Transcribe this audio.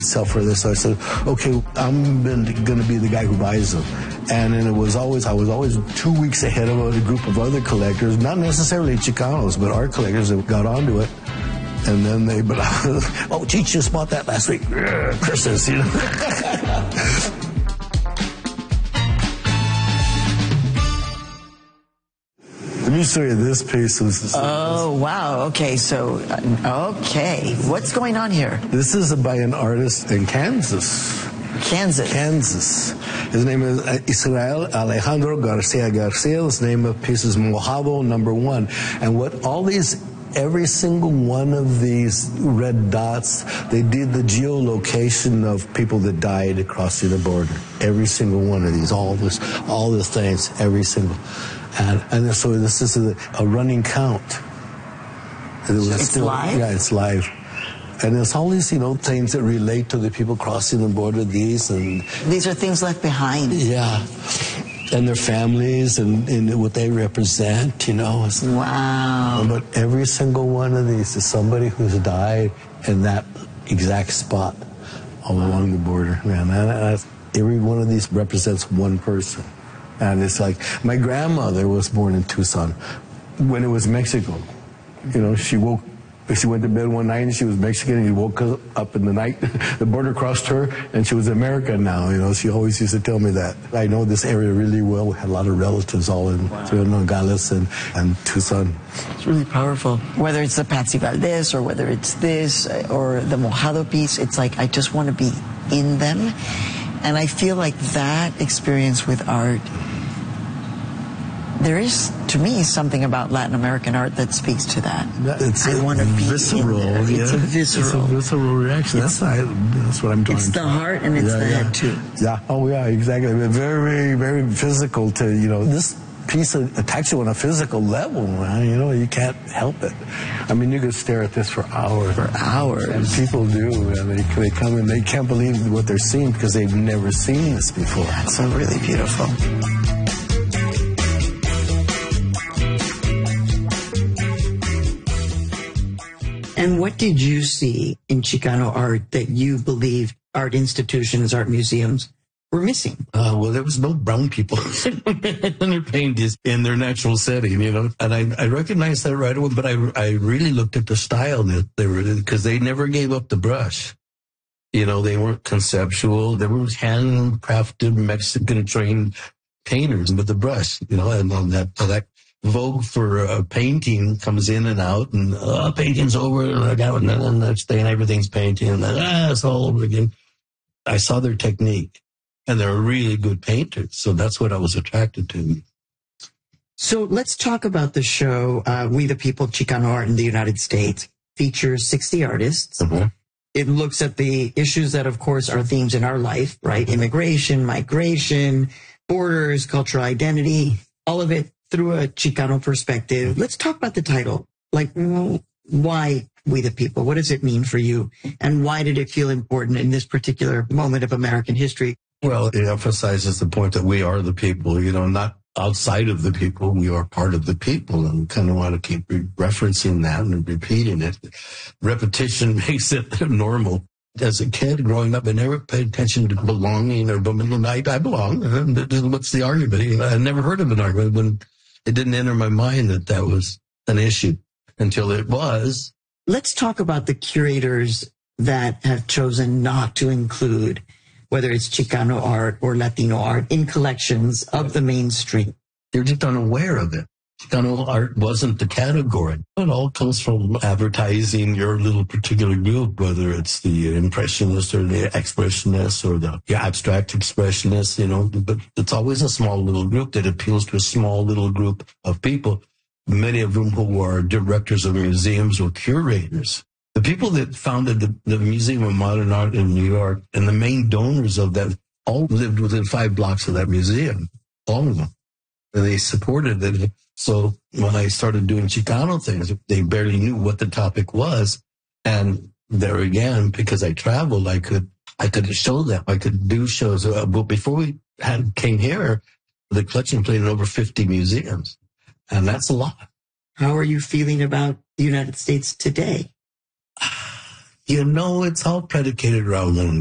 sell further. So I said, okay, I'm going to be the guy who buys them. And then I was always 2 weeks ahead of a group of other collectors, not necessarily Chicanos, but art collectors that got onto it. And then oh, Cheech just bought that last week. Christmas, you know. Let me show you this piece. Oh, wow. Okay, okay. What's going on here? This is by an artist in Kansas. Kansas. His name is Israel Alejandro Garcia. His name of piece is Mojado Number 1. And every single one of these red dots, they did the geolocation of people that died crossing the border. Every single one of these, all the things, every single. And so this is a running count. It's live? Yeah, it's live. And there's all these, things that relate to the people crossing the border. These are things left behind. Yeah. And their families and what they represent, Wow. But every single one of these is somebody who's died in that exact spot all along the border. Man, every one of these represents one person. And it's like, my grandmother was born in Tucson when it was Mexico. She went to bed one night and she was Mexican, and he woke up in the night. The border crossed her and she was American now. She always used to tell me that. I know this area really well. We had a lot of relatives all in Nogales and Tucson. It's really powerful. Whether it's the Patsy Valdez or whether it's this or the Mojado piece, it's like I just want to be in them. And I feel like that experience with art, there is, to me, something about Latin American art that speaks to that. I want to be visceral. In there. It's a visceral. It's a visceral reaction. That's what I'm talking about. It's the heart and it's the head, too. Yeah. Oh, yeah, exactly. Very, very physical to, this piece attacks you on a physical level, man. You can't help it. I mean, you could stare at this for hours. And people do. And they come and they can't believe what they're seeing because they've never seen this before. That's so really beautiful. And what did you see in Chicano art that you believed art institutions, art museums were missing? Well, there was no brown people in their paintings in their natural setting, And I recognized that right away, but I really looked at the style that they were in because they never gave up the brush. They weren't conceptual. They were handcrafted, Mexican-trained painters with the brush, and on that vogue for painting comes in and out, and painting's over, and then the next day and everything's painting, and then it's all over again. I saw their technique, and they're really good painters, so that's what I was attracted to. So let's talk about the show, We the People, Chicano Art in the United States. Features 60 artists. Mm-hmm. It looks at the issues that, of course, are themes in our life, right? Immigration, migration, borders, cultural identity, all of it through a Chicano perspective. Let's talk about the title. Like, why We the People? What does it mean for you? And why did it feel important in this particular moment of American history? Well, it emphasizes the point that we are the people, not outside of the people. We are part of the people, and kind of want to keep referencing that and repeating it. Repetition makes it normal. As a kid growing up, I never paid attention to belonging or I belong. What's the argument? I never heard of an argument when it didn't enter my mind that was an issue until it was. Let's talk about the curators that have chosen not to include, whether it's Chicano art or Latino art, in collections of the mainstream. They're just unaware of it. Chicano art wasn't the category. It all comes from advertising your little particular group, whether it's the impressionist or the expressionist or the abstract expressionist, but it's always a small little group that appeals to a small little group of people, many of whom who are directors of museums or curators. The people that founded the Museum of Modern Art in New York and the main donors of that all lived within 5 blocks of that museum, all of them. And they supported it. So when I started doing Chicano things, they barely knew what the topic was. And there again, because I traveled, I could show them. I could do shows. But before we came here, the collection played in over 50 museums. And that's a lot. How are you feeling about the United States today? You know, it's all predicated around one